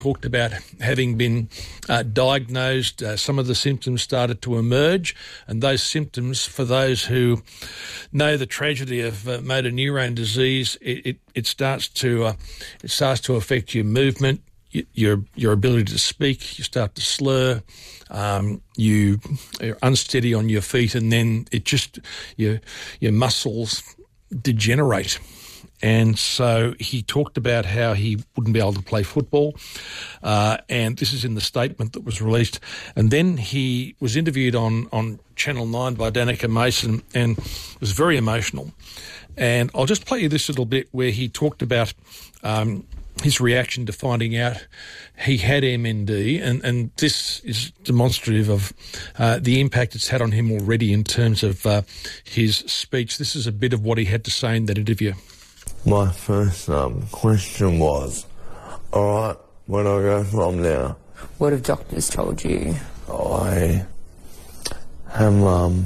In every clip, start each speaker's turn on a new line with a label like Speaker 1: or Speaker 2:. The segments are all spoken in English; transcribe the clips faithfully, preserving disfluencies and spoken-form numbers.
Speaker 1: talked about having been uh, diagnosed. Uh, some of the symptoms started to emerge, and those symptoms, for those who know the tragedy of uh, motor neurone disease, it, it, it starts to uh, it starts to affect your movement, your your ability to speak. You start to slur. Um, you are unsteady on your feet, and then it just your your muscles degenerate. And so he talked about how he wouldn't be able to play football, uh, and this is in the statement that was released. And then he was interviewed on, on Channel nine by Danica Mason and was very emotional. And I'll just play you this little bit where he talked about um, his reaction to finding out he had M N D, and, and this is demonstrative of uh, the impact it's had on him already in terms of uh, his speech. This is a bit of what he had to say in that interview.
Speaker 2: My first um, question was, all right, where do I go from now?
Speaker 3: What have doctors told you?
Speaker 2: I am, um,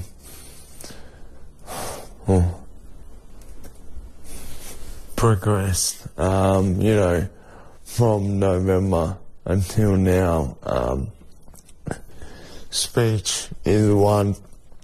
Speaker 2: oh, progressed, um, you know, from November until now. Um, speech is one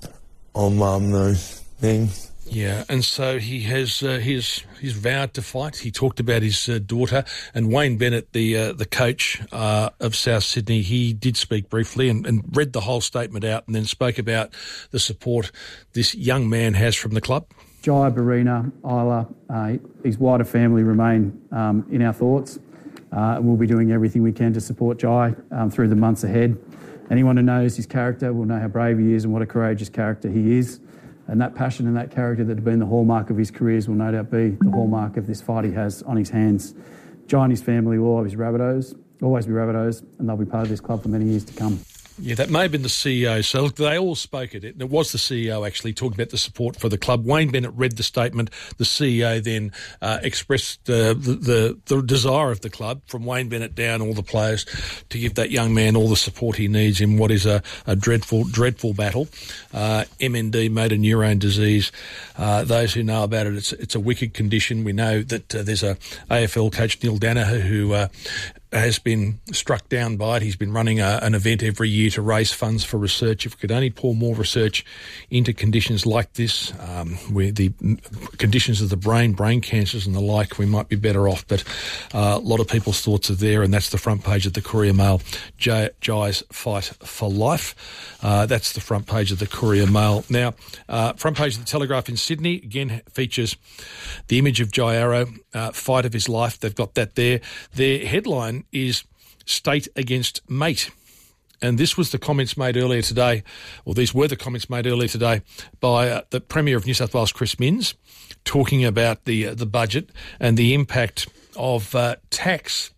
Speaker 2: of um, those things.
Speaker 1: Yeah, and so he has uh, his he's vowed to fight. He talked about his uh, daughter, and Wayne Bennett, the uh, the coach uh, of South Sydney, he did speak briefly and, and read the whole statement out, and then spoke about the support this young man has from the club.
Speaker 4: Jai, Barina, Isla, uh, his wider family remain um, in our thoughts. Uh, and we'll be doing everything we can to support Jai um, through the months ahead. Anyone who knows his character will know how brave he is and what a courageous character he is. And that passion and that character that have been the hallmark of his careers will no doubt be the hallmark of this fight he has on his hands. Jai and his family will always be Rabbitohs, always be Rabbitohs, and they'll be part of this club for many years to come.
Speaker 1: Yeah, that may have been the C E O. So they all spoke at it, and it was the C E O actually talking about the support for the club. Wayne Bennett read the statement. The C E O then uh, expressed uh, the, the the desire of the club, from Wayne Bennett down, all the players, to give that young man all the support he needs in what is a, a dreadful, dreadful battle. Uh, M N D, motor neurone disease. Uh, those who know about it, it's it's a wicked condition. We know that uh, there's a A F L coach, Neil Danaher, who uh, has been struck down by it. He's been running a, an event every year to raise funds for research. If we could only pour more research into conditions like this, um, where the conditions of the brain, brain cancers and the like, we might be better off. But uh, a lot of people's thoughts are there, and that's the front page of the Courier Mail. Jai, Jai's fight for life. Uh, that's the front page of the Courier Mail. Now, uh, front page of the Telegraph in Sydney, again, features the image of Jai Arrow, uh, fight of his life. They've got that there. Their headline is State Against Mate. And this was the comments made earlier today, or these were the comments made earlier today by uh, the Premier of New South Wales, Chris Minns, talking about the uh, the budget and the impact of uh, tax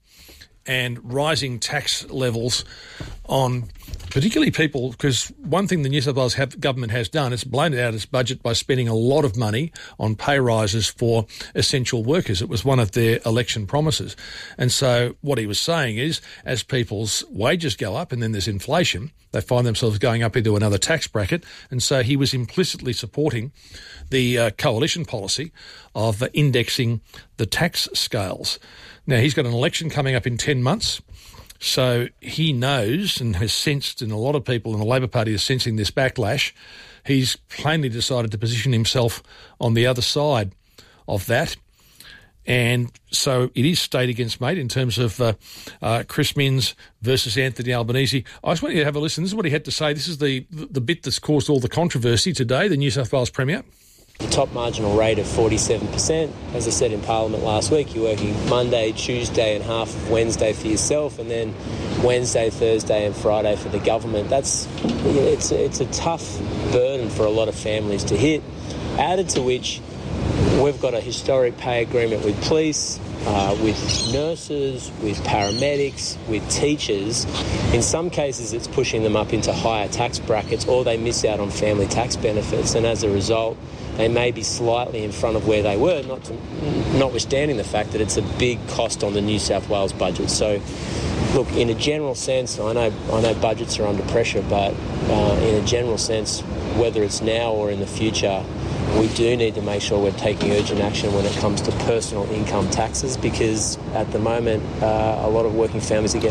Speaker 1: and rising tax levels on particularly people, because one thing the New South Wales have, government has done is blown out its budget by spending a lot of money on pay rises for essential workers. It was one of their election promises. And so what he was saying is, as people's wages go up and then there's inflation, they find themselves going up into another tax bracket. And so he was implicitly supporting the uh, coalition policy of uh, indexing the tax scales. Now, he's got an election coming up in ten months. So he knows and has sensed, and a lot of people in the Labor Party are sensing this backlash. He's plainly decided to position himself on the other side of that. And so it is state against mate in terms of uh, uh, Chris Minns versus Anthony Albanese. I just want you to have a listen. This is what he had to say. This is the, the bit that's caused all the controversy today, the New South Wales Premier.
Speaker 5: The top marginal rate of forty-seven percent. As I said in Parliament last week, you're working Monday, Tuesday and half of Wednesday for yourself, and then Wednesday, Thursday and Friday for the government. That's it's, it's a tough burden for a lot of families to hit. Added to which, we've got a historic pay agreement with police, uh, with nurses, with paramedics, with teachers. In some cases, it's pushing them up into higher tax brackets, or they miss out on family tax benefits, and as a result, they may be slightly in front of where they were, not to, notwithstanding the fact that it's a big cost on the New South Wales budget. So, look, in a general sense, I know I know budgets are under pressure, but uh, in a general sense, whether it's now or in the future, we do need to make sure we're taking urgent action when it comes to personal income taxes, because at the moment uh, a lot of working families are getting